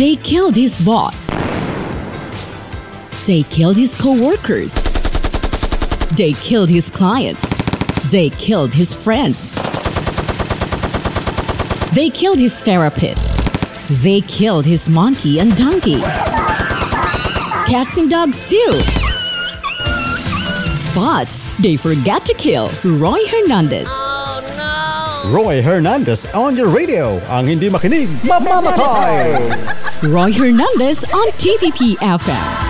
They killed his boss. They killed his co-workers. They killed his clients. They killed his friends. They killed his therapist. They killed his monkey and donkey. Cats and dogs too. But they forgot to kill Roy Hernandez. Roy Hernandez on your radio. Ang hindi makinig, mamamatay! Roy Hernandez on TPP FM.